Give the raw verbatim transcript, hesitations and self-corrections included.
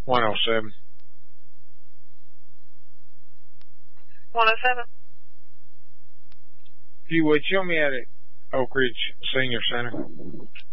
one oh seven. one oh seven. If you would, show me at Oak Ridge Senior Center.